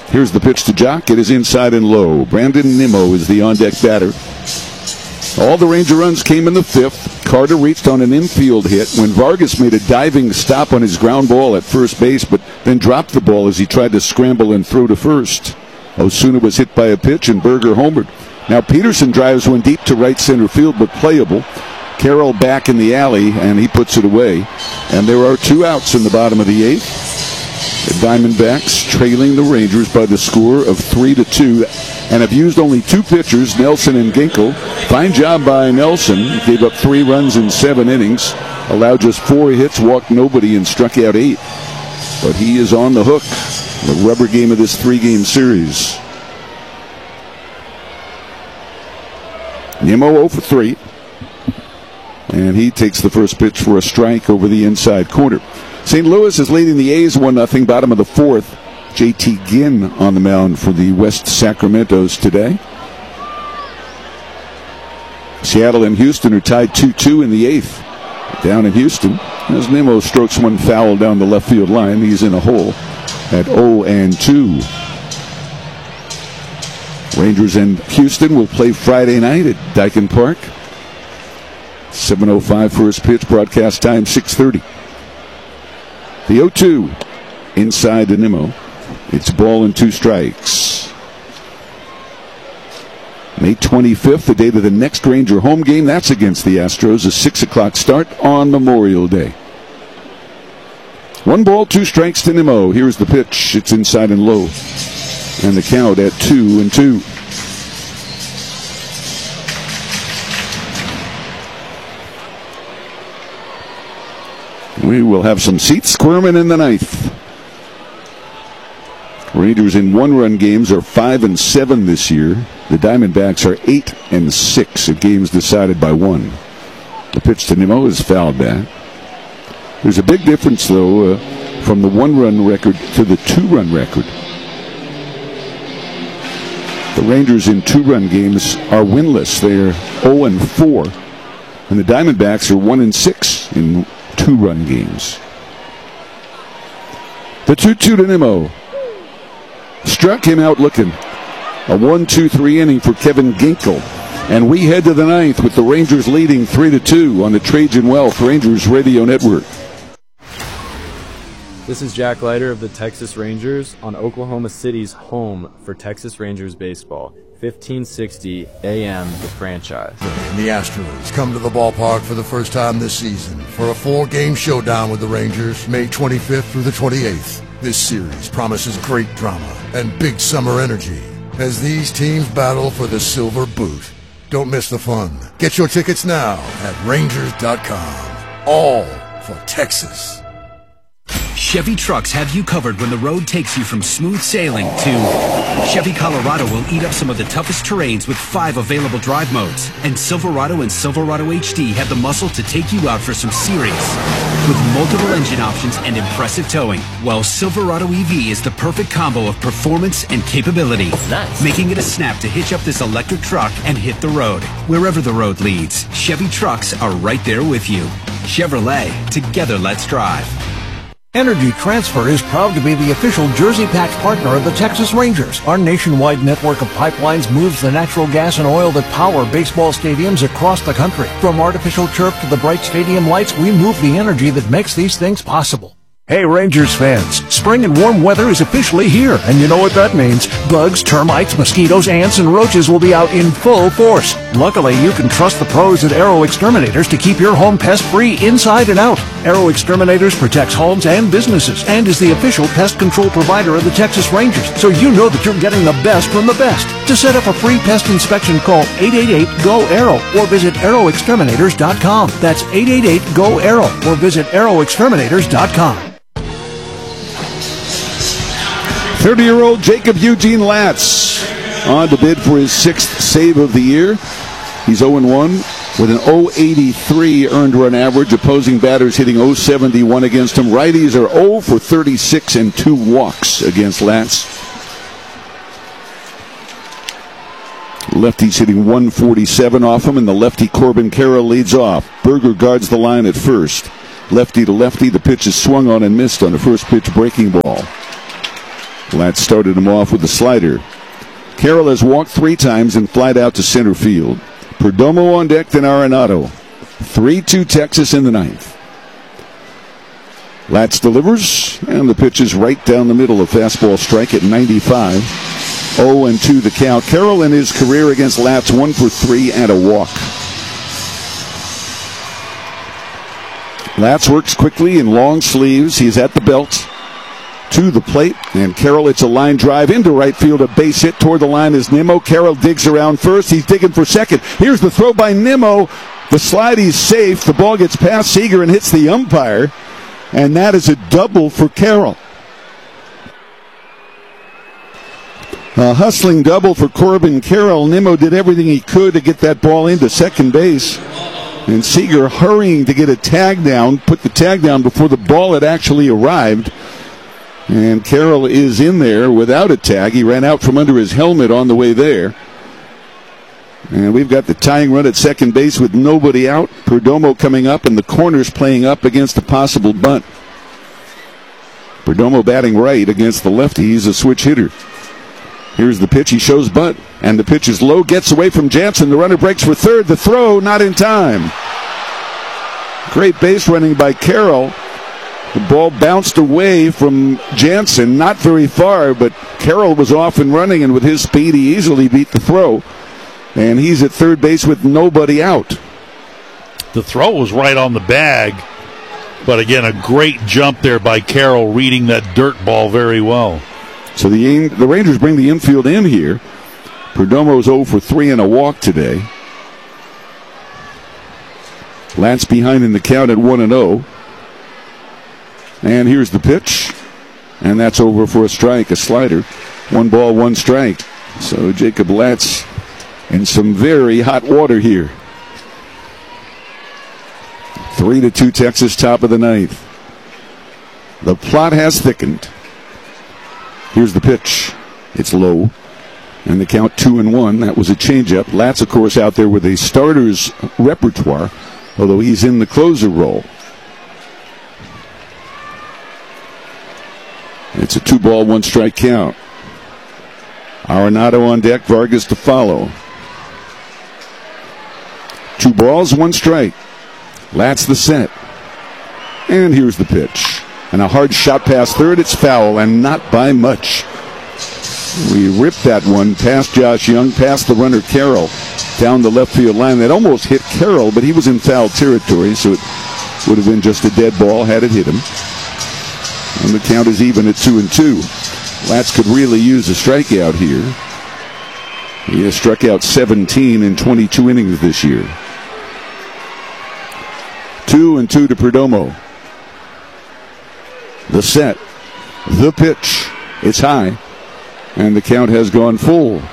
Here's the pitch to Jock. It is inside and low. Brandon Nimmo is the on-deck batter. All the Ranger runs came in the fifth. Carter reached on an infield hit when Vargas made a diving stop on his ground ball at first base, but then dropped the ball as he tried to scramble and throw to first. Osuna was hit by a pitch and Berger homered. Now Peterson drives one deep to right center field, but playable. Carroll back in the alley, and he puts it away. And there are 2 outs in the bottom of the 8th. The Diamondbacks trailing the Rangers by the score of 3-2, and have used only 2 pitchers, Nelson and Ginkel. Fine job by Nelson. Gave up 3 runs in 7 innings, allowed just 4 hits, walked nobody, and struck out 8. But he is on the hook. The rubber game of this 3-game series. Nimmo 0 for 3. And he takes the first pitch for a strike over the inside corner. St. Louis is leading the A's 1-0, bottom of the 4th. J.T. Ginn on the mound for the West Sacramentos today. Seattle and Houston are tied 2-2 in the 8th. Down in Houston, as Nimmo strokes one foul down the left field line, he's in a hole at 0-2. Rangers and Houston will play Friday night at Daikin Park. 7:05 first pitch, broadcast time 6:30. The 0-2 inside to Nimmo. It's ball and 2 strikes. May 25th, the date of the next Ranger home game. That's against the Astros. A 6 o'clock start on Memorial Day. 1 ball, 2 strikes to Nimmo. Here's the pitch. It's inside and low. And the count at 2-2. We will have some seats squirming in the 9th. Rangers in 1-run games are 5-7 this year. The Diamondbacks are 8-6 at games decided by 1. The pitch to Nimmo is fouled back. There's a big difference, though, from the 1-run record to the 2-run record. The Rangers in 2-run games are winless. They are 0-4. And the Diamondbacks are 1-6 in 2-run games. The 2-2 to Nimmo. Struck him out looking. A 1-2-3 inning for Kevin Ginkel. And we head to the 9th with the Rangers leading 3-2 on the Trajan Wealth Rangers Radio Network. This is Jack Leiter of the Texas Rangers on Oklahoma City's home for Texas Rangers baseball. 1560 AM The Franchise. And the Astros come to the ballpark for the first time this season for a 4-game showdown with the Rangers, May 25th through the 28th. This series promises great drama and big summer energy as these teams battle for the silver boot. Don't miss the fun. Get your tickets now at Rangers.com. All for Texas. Chevy trucks have you covered when the road takes you from smooth sailing to Chevy Colorado will eat up some of the toughest terrains with 5 available drive modes. And Silverado and Silverado HD have the muscle to take you out for some serious with multiple engine options and impressive towing. While Silverado EV is the perfect combo of performance and capability, making it a snap to hitch up this electric truck and hit the road. Wherever the road leads, Chevy trucks are right there with you. Chevrolet, together let's drive. Energy Transfer is proud to be the official Jersey Patch partner of the Texas Rangers. Our nationwide network of pipelines moves the natural gas and oil that power baseball stadiums across the country. From artificial turf to the bright stadium lights, we move the energy that makes these things possible. Hey Rangers fans, spring and warm weather is officially here, and you know what that means. Bugs, termites, mosquitoes, ants, and roaches will be out in full force. Luckily, you can trust the pros at Aero Exterminators to keep your home pest-free inside and out. Aero Exterminators protects homes and businesses and is the official pest control provider of the Texas Rangers, so you know that you're getting the best from the best. To set up a free pest inspection, call 888-GO-AERO or visit AeroExterminators.com. That's 888-GO-AERO or visit AeroExterminators.com. 30-year-old Jacob Eugene Latz on to bid for his 6th save of the year. He's 0-1 with an 0.83 earned run average. Opposing batters hitting 0.71 against him. Righties are 0 for 36 and 2 walks against Latz. Lefty's hitting 147 off him, and the lefty Corbin Carroll leads off. Berger guards the line at first. Lefty to lefty, the pitch is swung on and missed on the first pitch breaking ball. Latz started him off with a slider. Carroll has walked 3 times and flied out to center field. Perdomo on deck, then Arenado. 3-2 Texas in the 9th. Latz delivers, and the pitch is right down the middle. A fastball strike at 95. 0-2 the count. Carroll in his career against Latz 1 for 3 and a walk. Latz works quickly in long sleeves. He's at the belt to the plate, and Carroll, it's a line drive into right field. A base hit toward the line is Nimmo. Carroll digs around first. He's digging for second. Here's the throw by Nimmo. The slide, he's safe. The ball gets past Seager and hits the umpire, and that is a double for Carroll. A hustling double for Corbin Carroll. Nimmo did everything he could to get that ball into second base, and Seager hurrying to get a tag down, put the tag down before the ball had actually arrived. And Carroll is in there without a tag. He ran out from under his helmet on the way there. And we've got the tying run at second base with nobody out. Perdomo coming up, and the corners playing up against a possible bunt. Perdomo batting right against the lefty. He's a switch hitter. Here's the pitch. He shows bunt, and the pitch is low. Gets away from Jansen. The runner breaks for third. The throw not in time. Great base running by Carroll. The ball bounced away from Jansen, not very far, but Carroll was off and running, and with his speed, he easily beat the throw. And he's at third base with nobody out. The throw was right on the bag, but again, a great jump there by Carroll, reading that dirt ball very well. So the Rangers bring the infield in here. Perdomo's 0 for 3 and a walk today. Latz behind in the count at 1-0. And here's the pitch, and that's over for a strike, a slider. 1 ball, 1 strike. So Jacob Latz in some very hot water here. 3-2 Texas, top of the 9th. The plot has thickened. Here's the pitch. It's low, and the count 2-1. That was a changeup. Latz, of course, out there with a starter's repertoire, although he's in the closer role. It's a 2 ball, 1 strike count. Arenado on deck, Vargas to follow. 2 balls, 1 strike. Latz the set. And here's the pitch. And a hard shot past third. It's foul, and not by much. We ripped that one past Josh Young, past the runner Carroll, down the left field line. That almost hit Carroll, but he was in foul territory, so it would have been just a dead ball had it hit him. And the count is even at 2-2. Latz could really use a strikeout here. He has struck out 17 in 22 innings this year. 2-2 to Perdomo. The set. The pitch. It's high. And the count has gone full.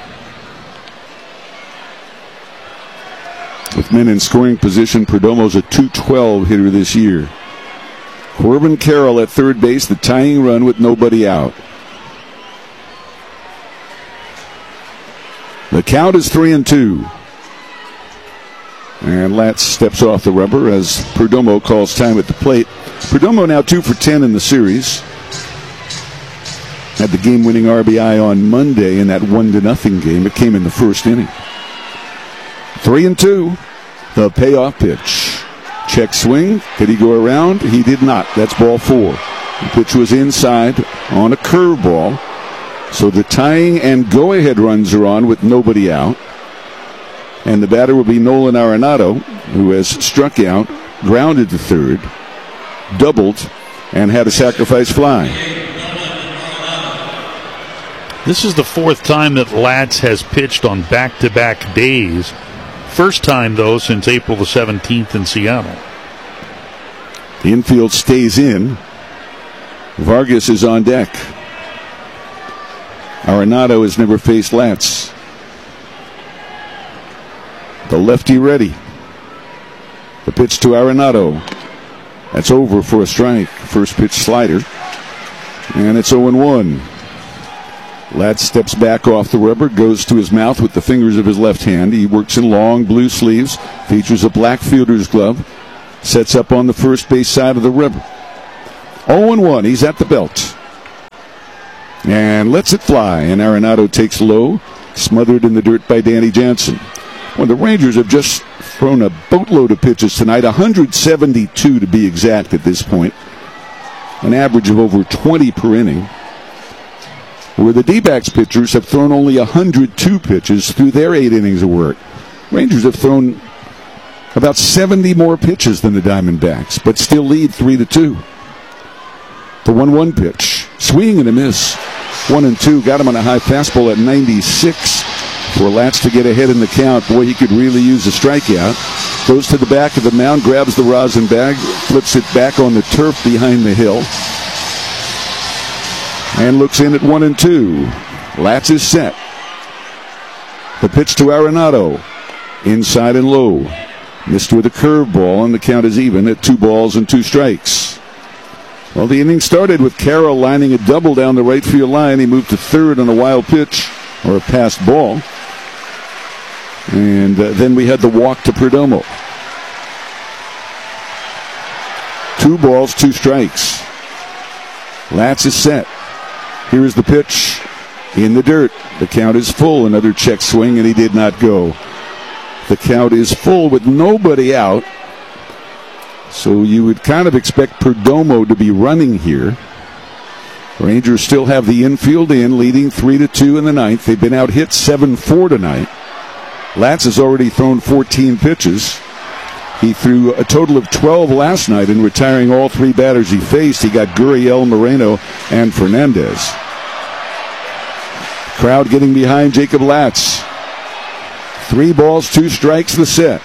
With men in scoring position, Perdomo's a .212 hitter this year. Corbin Carroll at third base, the tying run with nobody out. The count is 3-2. And Latz steps off the rubber as Perdomo calls time at the plate. Perdomo now 2 for 10 in the series. Had the game-winning RBI on Monday in that 1-0 game. It came in the first inning. 3-2. The payoff pitch. Check swing. Did he go around? He did not. That's ball 4. The pitch was inside on a curveball. So the tying and go-ahead runs are on with nobody out. And the batter will be Nolan Arenado, who has struck out, grounded to third, doubled, and had a sacrifice fly. This is the 4th time that Latz has pitched on back-to-back days. First time, though, since April the 17th in Seattle. The infield stays in. Vargas is on deck. Arenado has never faced Latz. The lefty ready. The pitch to Arenado. That's over for a strike. First pitch slider. And it's 0-1. Latz steps back off the rubber, goes to his mouth with the fingers of his left hand. He works in long blue sleeves, features a black fielder's glove, sets up on the first base side of the rubber. 0-1, he's at the belt. and lets it fly. And Arenado takes low, smothered in the dirt by Danny Jansen. Well, the Rangers have just thrown a boatload of pitches tonight, 172 to be exact at this point, an average of over 20 per inning, where the D-backs pitchers have thrown only 102 pitches through their 8 innings of work. Rangers have thrown about 70 more pitches than the Diamondbacks, but still lead 3-2. The 1-1 pitch, swing and a miss. 1-2, got him on a high fastball at 96 for Latz to get ahead in the count. Boy, he could really use a strikeout. Goes to the back of the mound, grabs the rosin bag, flips it back on the turf behind the hill, and looks in at 1-2. Latz is set. The pitch to Arenado, inside and low. Missed with a curveball, and the count is even at 2 balls and 2 strikes. Well, the inning started with Carroll lining a double down the right field line. He moved to third on a wild pitch, or a passed ball. And then we had the walk to Perdomo. 2 balls, 2 strikes. Latz is set. Here is the pitch in the dirt. The count is full. Another check swing, and he did not go. The count is full with nobody out. So you would kind of expect Perdomo to be running here. Rangers still have the infield in, leading 3-2 in the ninth. They've been out hit 7-4 tonight. Latz has already thrown 14 pitches. He threw a total of 12 last night in retiring all 3 batters he faced. He got Gurriel, Moreno, and Fernandez. Crowd getting behind Jacob Latz. 3 balls, 2 strikes, the set.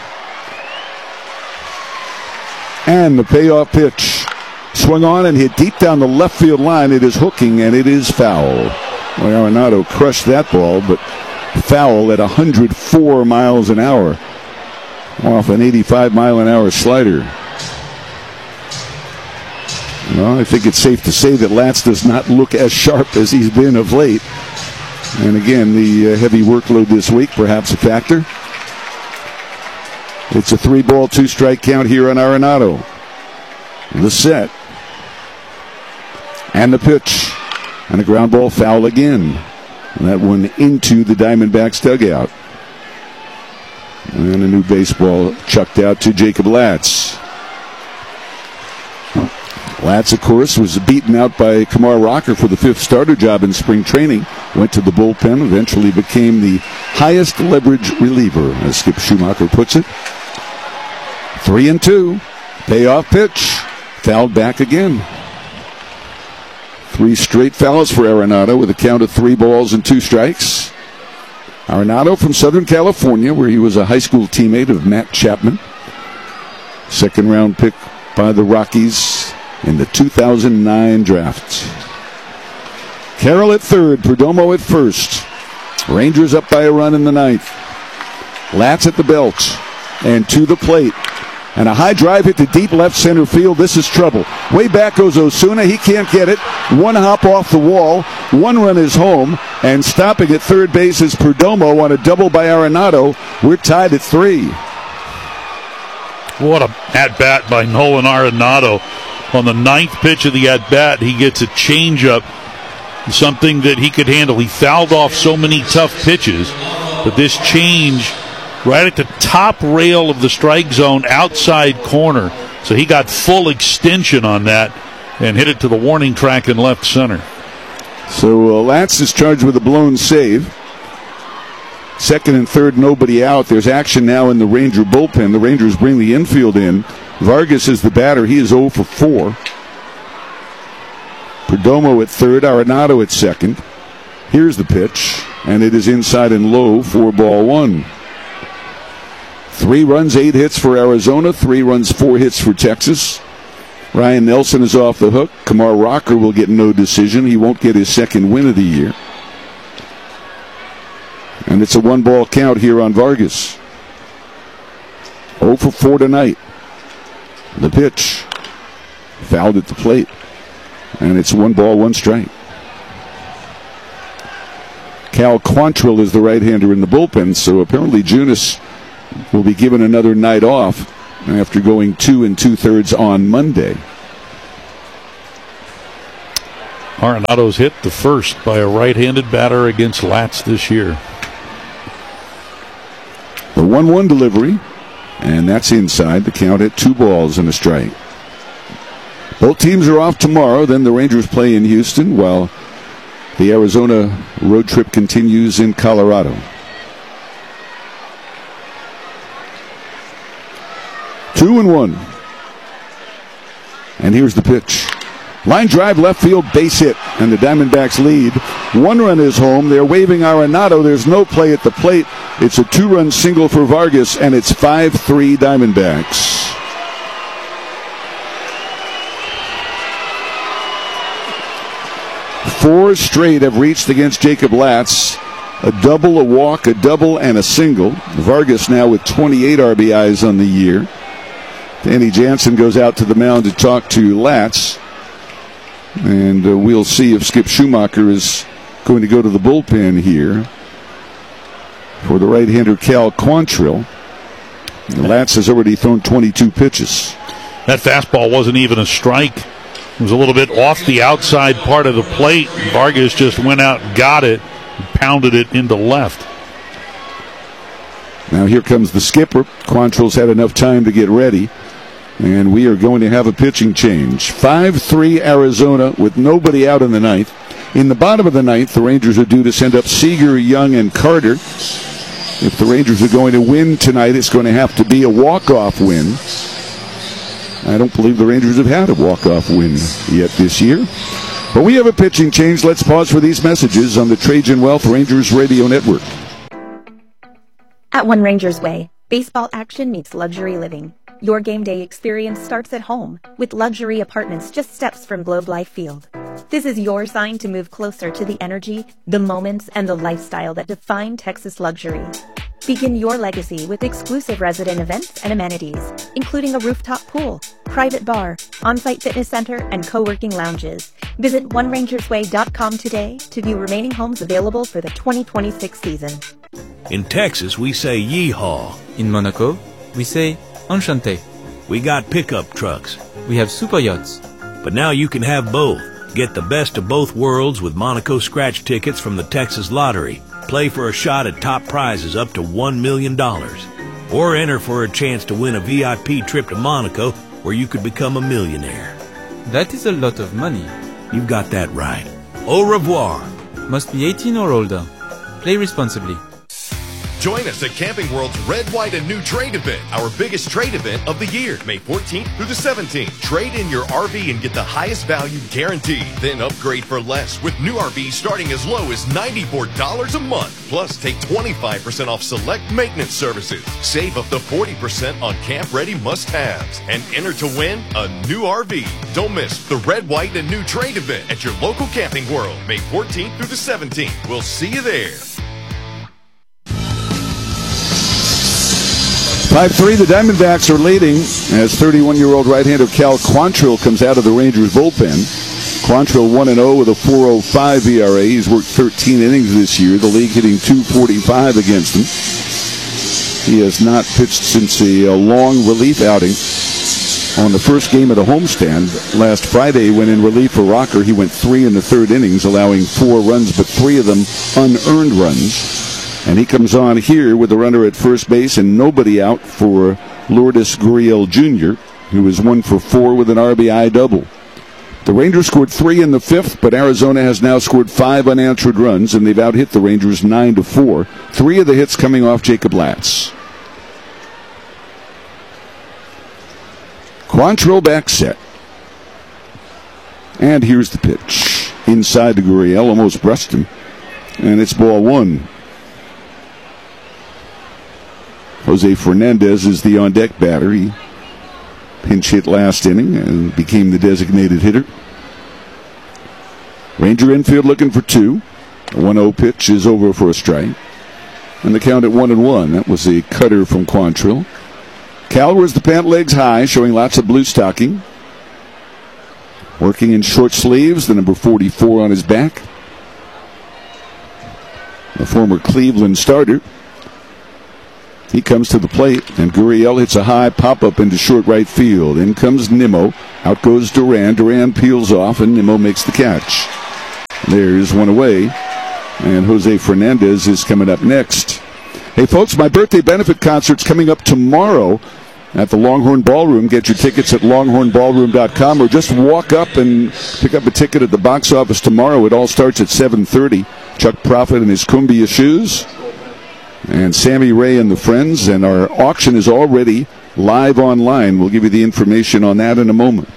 And the payoff pitch. Swung on and hit deep down the left field line. It is hooking, and it is foul. Well, Arenado crushed that ball, but foul at 104 miles an hour off an 85-mile-an-hour slider. Well, I think it's safe to say that Latz does not look as sharp as he's been of late. And again, the heavy workload this week, perhaps a factor. It's a 3-ball, 2-strike count here on Arenado. The set. And the pitch. And a ground ball foul again. And that one into the Diamondbacks dugout. And a new baseball chucked out to Jacob Latz. Latz, of course, was beaten out by Kumar Rocker for the 5th starter job in spring training. Went to the bullpen, eventually became the highest leverage reliever, as Skip Schumacher puts it. 3-2. Payoff pitch. Fouled back again. 3 straight fouls for Arenado with a count of 3 balls and 2 strikes. Arenado from Southern California, where he was a high school teammate of Matt Chapman. 2nd-round pick by the Rockies in the 2009 draft. Carroll at 3rd, Perdomo at 1st. Rangers up by a run in the 9th. Latz at the belt and to the plate. And a high drive hit to deep left center field. This is trouble. Way back goes Osuna. He can't get it. 1 hop off the wall. 1 run is home. And stopping at third base is Perdomo on a double by Arenado. We're tied at 3. What a at-bat by Nolan Arenado. On the 9th pitch of the at-bat, he gets a changeup, something that he could handle. He fouled off so many tough pitches, but this change right at the top rail of the strike zone, outside corner. So he got full extension on that and hit it to the warning track in left center. So Latz is charged with a blown save. 2nd and 3rd, nobody out. There's action now in the Ranger bullpen. The Rangers bring the infield in. Vargas is the batter. He is 0 for 4. Perdomo at 3rd, Arenado at 2nd. Here's the pitch, and it is inside and low for ball 1. 3 runs, 8 hits for Arizona. 3 runs, 4 hits for Texas. Ryan Nelson is off the hook. Kumar Rocker will get no decision. He won't get his 2nd win of the year. And it's a 1-ball count here on Vargas. 0 for 4 tonight. The pitch. Fouled at the plate. And it's 1 ball, 1 strike. Cal Quantrill is the right-hander in the bullpen, so apparently Junis will be given another night off after going 2 2/3 on Monday. Arenado's hit the first by a right-handed batter against Latz this year. The 1-1 delivery, and that's inside. The count at 2 balls and a strike. Both teams are off tomorrow. Then the Rangers play in Houston while the Arizona road trip continues in Colorado. 2-1. And here's the pitch. Line drive, left field, base hit, and the Diamondbacks lead. 1 run is home. They're waving Arenado. There's no play at the plate. It's a 2-run single for Vargas, and it's 5-3 Diamondbacks. Four straight have reached against Jacob Latz. A double, a walk, a double, and a single. Vargas now with 28 RBIs on the year. Danny Jansen goes out to the mound to talk to Latz. And we'll see if Skip Schumacher is going to go to the bullpen here for the right-hander Cal Quantrill. Latz has already thrown 22 pitches. That fastball wasn't even a strike. It was a little bit off the outside part of the plate. Vargas just went out and got it and pounded it into left. Now here comes the skipper. Quantrill's had enough time to get ready. And we are going to have a pitching change. 5-3 Arizona with nobody out in the ninth. In the bottom of the ninth, the Rangers are due to send up Seager, Young, and Carter. If the Rangers are going to win tonight, it's going to have to be a walk-off win. I don't believe the Rangers have had a walk-off win yet this year. But we have a pitching change. Let's pause for these messages on the Trajan Wealth Rangers Radio Network. At One Rangers Way, baseball action meets luxury living. Your game day experience starts at home with luxury apartments just steps from Globe Life Field. This is your sign to move closer to the energy, the moments, and the lifestyle that define Texas luxury. Begin your legacy with exclusive resident events and amenities, including a rooftop pool, private bar, on-site fitness center, and co-working lounges. Visit OneRangersWay.com today to view remaining homes available for the 2026 season. In Texas, we say yeehaw. In Monaco, we say enchanté. We got pickup trucks. We have super yachts. But now you can have both. Get the best of both worlds with Monaco scratch tickets from the Texas Lottery. Play for a shot at top prizes up to $1 million. Or enter for a chance to win a VIP trip to Monaco where you could become a millionaire. That is a lot of money. You've got that right. Au revoir. Must be 18 or older. Play responsibly. Join us at Camping World's Red, White, and New Trade event, our biggest trade event of the year, May 14th through the 17th. Trade in your RV and get the highest value guaranteed. Then upgrade for less with new RVs starting as low as $94 a month. Plus, take 25% off select maintenance services. Save up to 40% on camp-ready must-haves. And enter to win a new RV. Don't miss the Red, White, and New Trade event at your local Camping World, May 14th through the 17th. We'll see you there. 5-3, the Diamondbacks are leading as 31-year-old right-hander Cal Quantrill comes out of the Rangers bullpen. Quantrill 1-0 with a 4.05 ERA. He's worked 13 innings this year, the league hitting .245 against him. He has not pitched since a long relief outing on the first game of the homestand last Friday when in relief for Rocker. He went 3 in the third innings, allowing 4 runs, but 3 of them unearned runs. And he comes on here with a runner at first base and nobody out for Lourdes Gurriel Jr., who is 1 for 4 with an RBI double. The Rangers scored 3 in the 5th, but Arizona has now scored 5 unanswered runs, and they've out-hit the Rangers 9-4. 3 of the hits coming off Jacob Latz. Quantrill back set. And here's the pitch. Inside to Gurriel, almost brushed him. And it's ball 1. Jose Fernandez is the on-deck batter. He pinch hit last inning and became the designated hitter. Ranger infield looking for 2. A 1-0 pitch is over for a strike. And the count at 1-1. That was a cutter from Quantrill. Cal wears the pant legs high, showing lots of blue stocking. Working in short sleeves, the number 44 on his back. The former Cleveland starter. He comes to the plate, and Gurriel hits a high pop-up into short right field. In comes Nimmo. Out goes Duran. Duran peels off, and Nimmo makes the catch. There's one away. And Jose Fernandez is coming up next. Hey, folks, my birthday benefit concert's coming up tomorrow at the Longhorn Ballroom. Get your tickets at longhornballroom.com or just walk up and pick up a ticket at the box office tomorrow. It all starts at 7:30. Chuck Prophet and his Cumbia Shoes and Sammy Ray and the Friends. And our auction is already live online. We'll give you the information on that in a moment.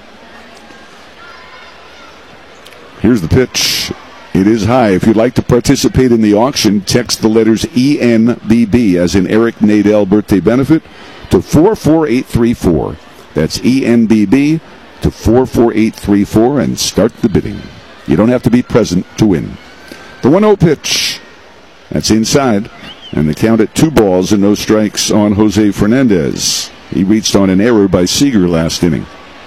Here's the pitch. It is high. If you'd like to participate in the auction, text the letters ENBB, as in Eric Nadel Birthday Benefit, to 44834. That's ENBB to 44834 and start the bidding. You don't have to be present to win. The 1-0 pitch. That's inside. And the count at 2 balls and no strikes on Jose Fernandez. He reached on an error by Seager last inning.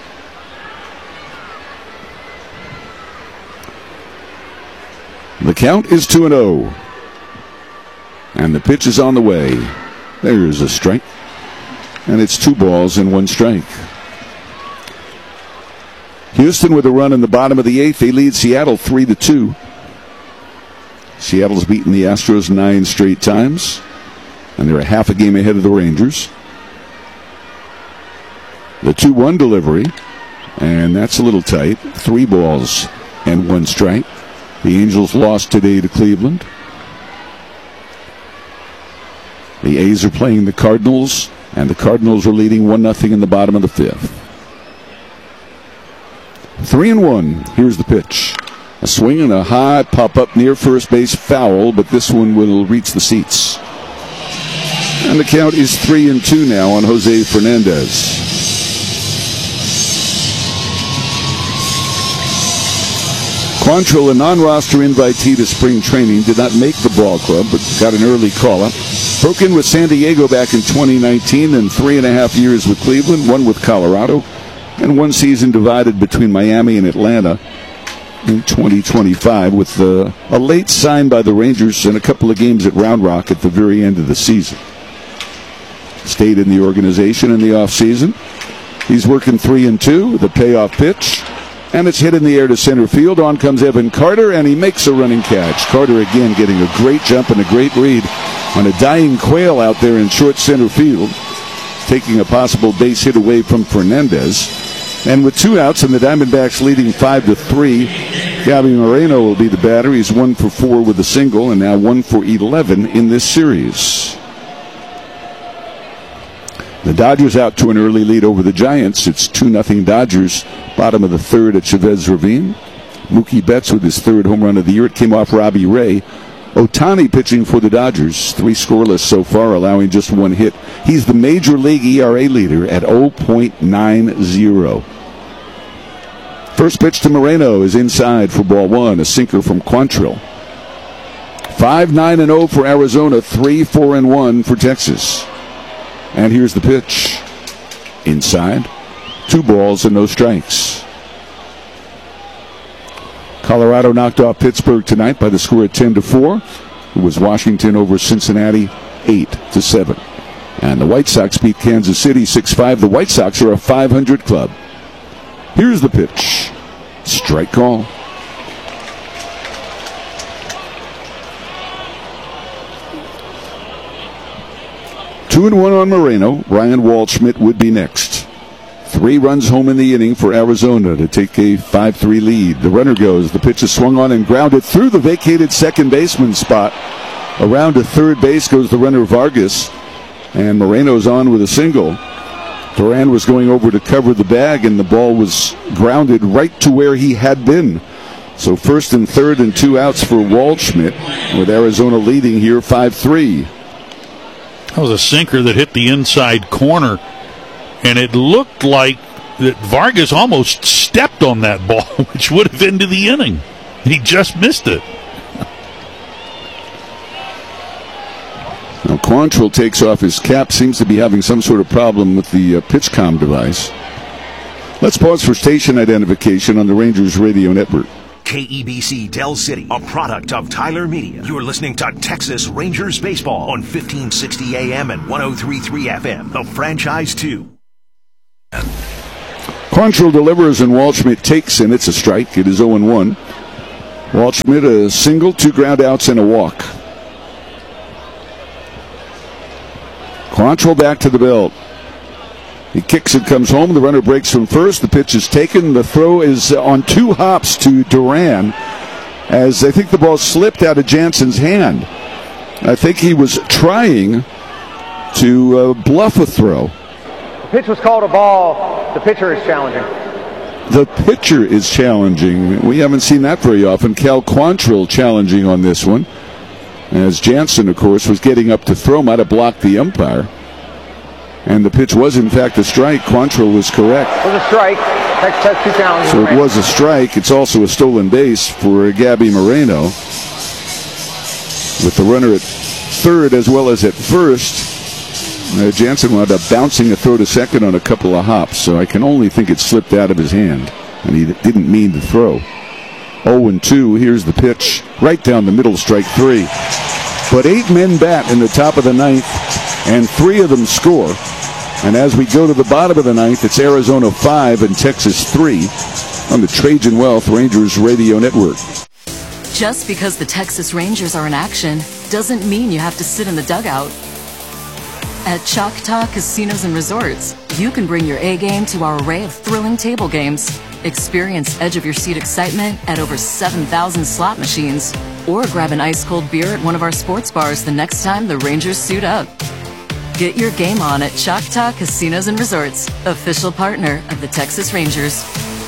The count is 2-0. And the pitch is on the way. There's a strike. And it's 2 balls and 1 strike. Houston with a run in the bottom of the 8th. They lead Seattle 3-2. Seattle's beaten the Astros 9 straight times. And they're a half a game ahead of the Rangers. The 2-1 delivery. And that's a little tight. 3 balls and 1 strike. The Angels lost today to Cleveland. The A's are playing the Cardinals, and the Cardinals are leading 1-0 in the bottom of the 5th. 3-1. Here's the pitch. A swing and a high pop-up near first base, foul, but this one will reach the seats. And the count is 3-2 now on Jose Fernandez. Quantrill, a non-roster invitee to spring training, did not make the ball club, but got an early call-up. Broke in with San Diego back in 2019, and 3.5 years with Cleveland, 1 with Colorado, and 1 season divided between Miami and Atlanta in 2025, with a late sign by the Rangers and a couple of games at Round Rock at the very end of the season. Stayed in the organization in the offseason. He's working 3-2, the payoff pitch. And it's hit in the air to center field. On comes Evan Carter, and he makes a running catch. Carter again getting a great jump and a great read on a dying quail out there in short center field, taking a possible base hit away from Fernandez. And with 2 outs and the Diamondbacks leading 5-3, Gabby Moreno will be the batter. He's 1 for 4 with a single and now 1 for 11 in this series. The Dodgers out to an early lead over the Giants. It's 2-0 Dodgers. Bottom of the 3rd at Chavez Ravine. Mookie Betts with his 3rd home run of the year. It came off Robbie Ray. Ohtani pitching for the Dodgers. 3 scoreless so far, allowing just 1 hit. He's the major league ERA leader at 0.90. First pitch to Moreno is inside for ball 1. A sinker from Quantrill. 5-9-0 for Arizona. 3-4-1 for Texas. And here's the pitch. Inside. 2 balls and no strikes. Colorado knocked off Pittsburgh tonight by the score of 10-4. It was Washington over Cincinnati 8-7. And the White Sox beat Kansas City 6-5. The White Sox are a 500 club. Here's the pitch. Strike call. Two and 1 on Moreno. Ryan Waldschmidt would be next. 3 runs home in the inning for Arizona to take a 5-3 lead. The runner goes. The pitch is swung on and grounded through the vacated second baseman spot. Around to third base goes the runner Vargas. And Moreno's on with a single. Duran was going over to cover the bag, and the ball was grounded right to where he had been. So 1st and 3rd and 2 outs for Waldschmidt, with Arizona leading here 5-3. That was a sinker that hit the inside corner, and it looked like that Vargas almost stepped on that ball, which would have ended the inning. He just missed it. Now Quantrill takes off his cap, seems to be having some sort of problem with the PitchCom device. Let's pause for station identification on the Rangers Radio Network. KEBC Del City, a product of Tyler Media. You're listening to Texas Rangers Baseball on 1560 AM and 103.3 FM, the franchise 2. Quantrill delivers and Waldschmidt takes, and it's a strike. It is 0-1. Waldschmidt a single, 2 ground outs, and a walk. Quantrill back to the belt. He kicks it, comes home. The runner breaks from first. The pitch is taken. The throw is on 2 hops to Duran, as I think the ball slipped out of Jansen's hand. I think he was trying to bluff a throw. The pitch was called a ball. The pitcher is challenging. The pitcher is challenging. We haven't seen that very often. Cal Quantrill challenging on this one, as Jansen, of course, was getting up to throw, might have blocked the umpire. And the pitch was, in fact, a strike. Quantrill was correct. It was a strike. Texas has 2 challenges. So it was a strike. It's also a stolen base for Gabby Moreno. With the runner at third as well as at first, Jansen wound up bouncing a throw to second on a couple of hops. So I can only think it slipped out of his hand, and he didn't mean to throw. 0-2. Here's the pitch. Right down the middle, strike 3. But 8 men bat in the top of the 9th, and 3 of them score. And as we go to the bottom of the 9th, it's Arizona 5 and Texas 3 on the Trajan Wealth Rangers Radio Network. Just because the Texas Rangers are in action doesn't mean you have to sit in the dugout. At Choctaw Casinos and Resorts, you can bring your A game to our array of thrilling table games. Experience edge-of-your-seat excitement at over 7,000 slot machines, or grab an ice-cold beer at one of our sports bars the next time the Rangers suit up. Get your game on at Choctaw Casinos and Resorts, official partner of the Texas Rangers.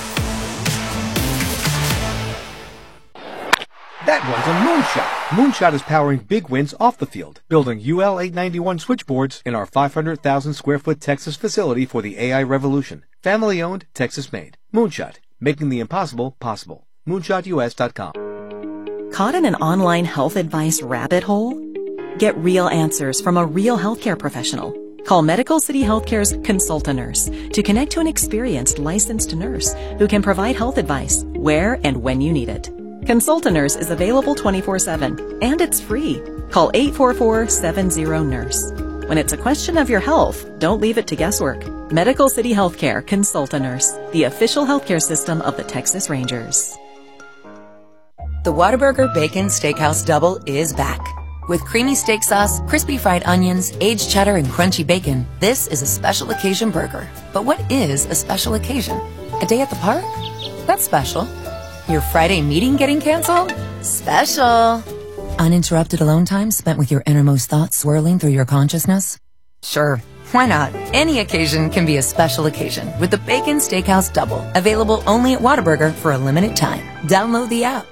That was a moonshot. Moonshot is powering big wins off the field, building UL 891 switchboards in our 500,000 square foot Texas facility for the AI revolution. Family owned, Texas made. Moonshot, making the impossible possible. MoonshotUS.com. Caught in an online health advice rabbit hole? Get real answers from a real healthcare professional. Call Medical City Healthcare's Consult-A-Nurse to connect to an experienced licensed nurse who can provide health advice where and when you need it. Consult-A-Nurse is available 24/7, and it's free. Call 844-70-NURSE. When it's a question of your health, don't leave it to guesswork. Medical City Healthcare Consult-A-Nurse, the official healthcare system of the Texas Rangers. The Whataburger Bacon Steakhouse Double is back. With creamy steak sauce, crispy fried onions, aged cheddar, and crunchy bacon, this is a special occasion burger. But what is a special occasion? A day at the park? That's special. Your Friday meeting getting canceled? Special. Uninterrupted alone time spent with your innermost thoughts swirling through your consciousness? Sure, why not? Any occasion can be a special occasion with the Bacon Steakhouse Double, available only at Whataburger for a limited time. Download the app.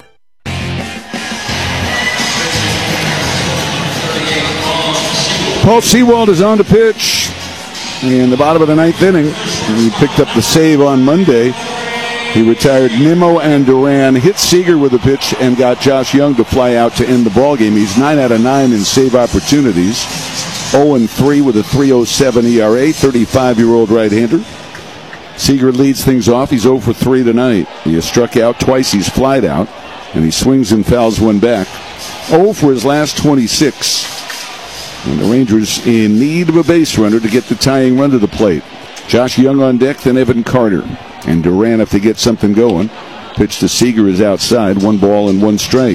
Paul Sewald is on to pitch in the bottom of the 9th inning. He picked up the save on Monday. He retired Nimmo and Duran, hit Seager with a pitch, and got Josh Young to fly out to end the ballgame. He's 9 out of 9 in save opportunities. 0-3 with a 3.07 ERA, 35-year-old right-hander. Seager leads things off. He's 0-3 tonight. He has struck out twice. He's flied out, and he swings and fouls one back. 0 for his last 26. And the Rangers in need of a base runner to get the tying run to the plate. Josh Young on deck, then Evan Carter. And Duran, if they get something going. Pitch to Seager is outside. 1 ball and 1 strike.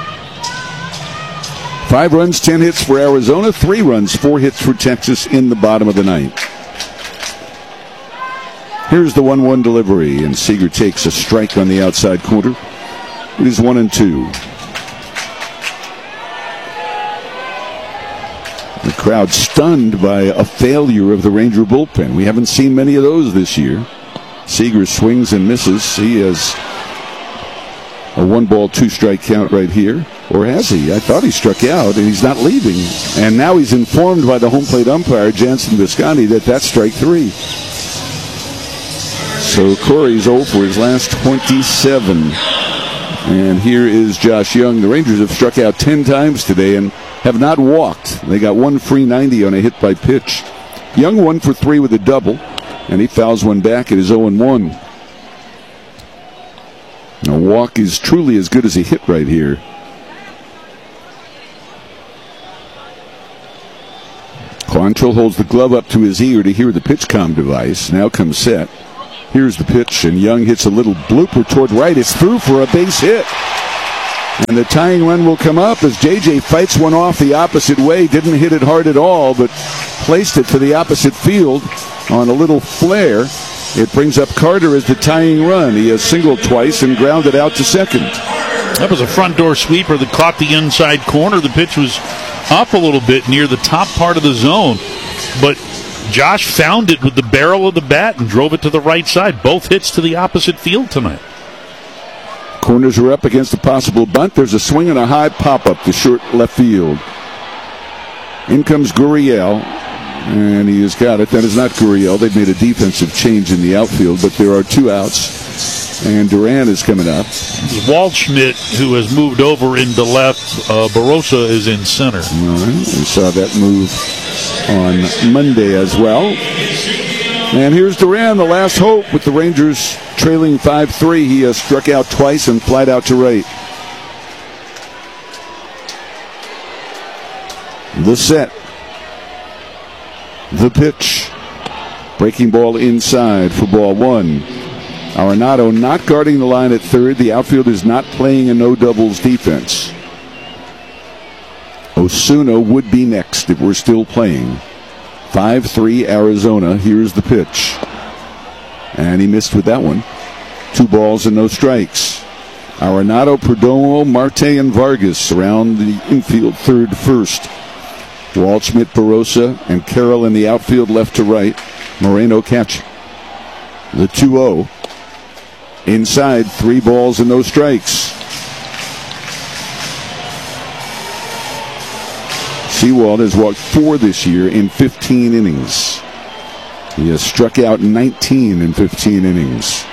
5 runs, 10 hits for Arizona. 3 runs, 4 hits for Texas in the bottom of the 9th. Here's the 1-1 delivery, and Seager takes a strike on the outside corner. It is 1-2. The crowd stunned by a failure of the Ranger bullpen. We haven't seen many of those this year. Seager swings and misses. He has a 1-ball, 2-strike count right here. Or has he? I thought he struck out, and he's not leaving. And now he's informed by the home plate umpire, Jansen Visconti, that that's strike 3. So Corey's 0 for his last 27. And here is Josh Young. The Rangers have struck out 10 times today and have not walked. They got 1 free 90 on a hit by pitch. Young 1 for 3 with a double, and he fouls one back. It is 0-1. A walk is truly as good as a hit right here. Quantrill holds the glove up to his ear to hear the pitch comm device. Now comes set. Here's the pitch, and Young hits a little blooper toward right. It's through for a base hit. And the tying run will come up as J.J. fights one off the opposite way. Didn't hit it hard at all, but placed it to the opposite field on a little flare. It brings up Carter as the tying run. He has singled twice and grounded out to second. That was a front door sweeper that caught the inside corner. The pitch was up a little bit near the top part of the zone, but Josh found it with the barrel of the bat and drove it to the right side. Both hits to the opposite field tonight. Corners are up against a possible bunt. There's a swing and a high pop-up to short left field. In comes Gurriel, and he has got it. That is not Gurriel. They've made a defensive change in the outfield, but there are two outs, and Duran is coming up. Waldschmidt, who has moved over into left. Barossa is in center. All right. We saw that move on Monday as well. And here's Duran, the last hope, with the Rangers trailing 5-3. He has struck out twice and flied out to right. The set. The pitch. Breaking ball inside for ball one. Arenado not guarding the line at third. The outfield is not playing a no-doubles defense. Osuna would be next if we're still playing. 5-3 Arizona. Here's the pitch. And he missed with that one. 2 balls and no strikes. Arenado, Perdomo, Marte, and Vargas around the infield third first. Waldschmidt, Barossa, and Carroll in the outfield left to right. Moreno catch. The 2-0. Inside, 3 balls and no strikes. Sewald has walked 4 this year in 15 innings. He has struck out 19 in 15 innings.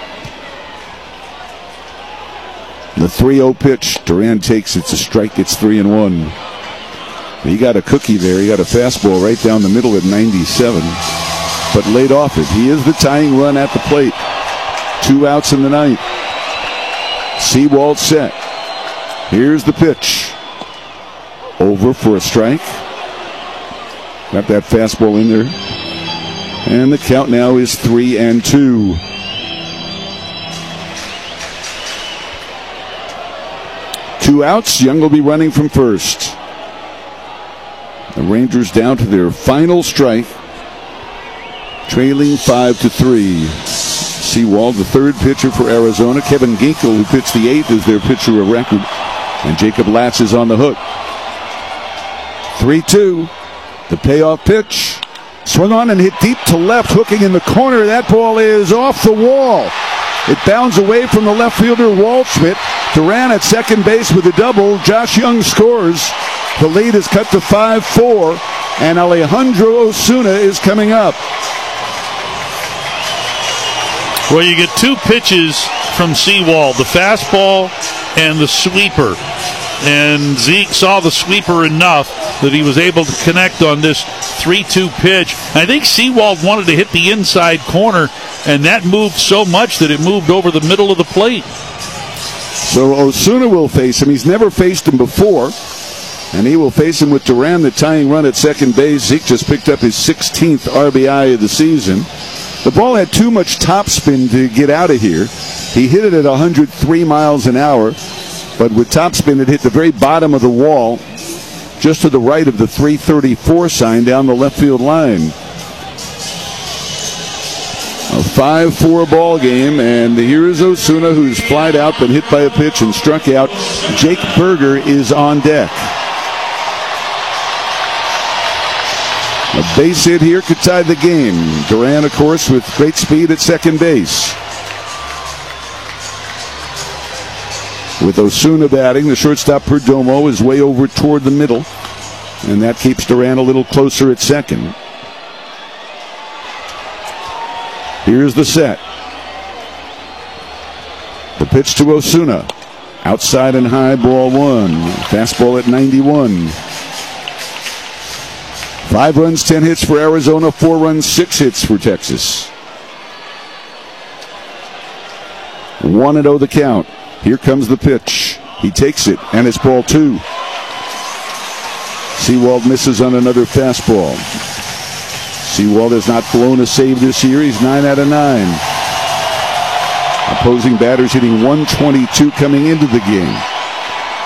The 3-0 pitch. Duran takes. It's a strike. It's 3-1. He got a cookie there. He got a fastball right down the middle at 97, but laid off it. He is the tying run at the plate. 2 outs in the ninth. Sewald set. Here's the pitch. Over for a strike. Got that fastball in there. And the count now is 3-2. Two outs. Young will be running from first. The Rangers down to their final strike, trailing 5-3. Sewald, the third pitcher for Arizona. Kevin Ginkel, who pitched the 8th, is their pitcher of record. And Jacob Latz is on the hook. 3-2. The payoff pitch. Swung on and hit deep to left, hooking in the corner. That ball is off the wall. It bounds away from the left fielder, Waldschmidt. Duran at second base with a double. Josh Young scores. The lead is cut to 5-4, and Alejandro Osuna is coming up. Well, you get 2 pitches from Sewald, the fastball and the sweeper. And Zeke saw the sweeper enough that he was able to connect on this 3-2 pitch. I think Sewald wanted to hit the inside corner, and that moved so much that it moved over the middle of the plate. So Osuna will face him. He's never faced him before, and he will face him with Duran, the tying run at second base. Zeke just picked up his 16th RBI of the season. The ball had too much topspin to get out of here. He hit it at 103 miles an hour, but with topspin it hit the very bottom of the wall, just to the right of the 334 sign down the left field line. A 5-4 ball game, and here is Osuna, who's flied out, been hit by a pitch and struck out. Jake Berger is on deck. A base hit here could tie the game. Duran, of course, with great speed at second base. With Osuna batting, the shortstop Perdomo is way over toward the middle, and that keeps Duran a little closer at second. Here's the set. The pitch to Osuna. Outside and high, ball 1. Fastball at 91. 5 runs, 10 hits for Arizona. 4 runs, 6 hits for Texas. 1-0 the count. Here comes the pitch. He takes it, and it's ball 2. Sewald misses on another fastball. Sewald has not blown a save this year. He's 9 out of 9. Opposing batters hitting 122 coming into the game.